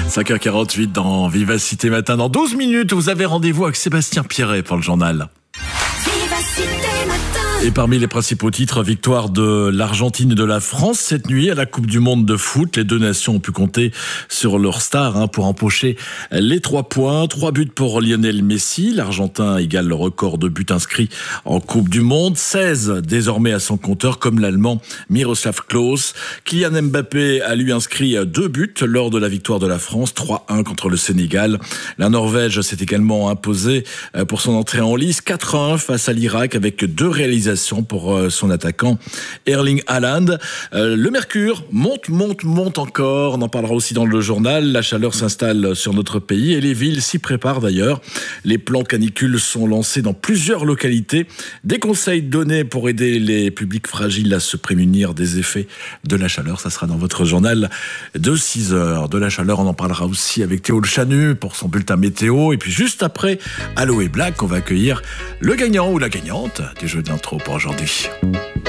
5h48 dans Vivacité Matin. Dans 12 minutes, vous avez rendez-vous avec Sébastien Pierret pour le journal. Et parmi les principaux titres, victoire de l'Argentine et de la France cette nuit à la Coupe du Monde de foot. Les deux nations ont pu compter sur leur star pour empocher les 3 points. 3 buts pour Lionel Messi. L'Argentin égale le record de buts inscrits en Coupe du Monde. 16 désormais à son compteur, comme l'Allemand Miroslav Klose. Kylian Mbappé a lui inscrit 2 buts lors de la victoire de la France. 3-1 contre le Sénégal. La Norvège s'est également imposée pour son entrée en lice. 4-1 face à l'Irak avec 2 réalisations pour son attaquant Erling Haaland. Le mercure monte encore. On en parlera aussi dans le journal. La chaleur s'installe sur notre pays et les villes s'y préparent d'ailleurs. Les plans canicules sont lancés dans plusieurs localités. Des conseils donnés pour aider les publics fragiles à se prémunir des effets de la chaleur. Ça sera dans votre journal de 6h. De la chaleur, on en parlera aussi avec Théo Le Chanu pour son bulletin météo. Et puis juste après Aloe Black, on va accueillir le gagnant ou la gagnante du jeu de l'intro pour aujourd'hui.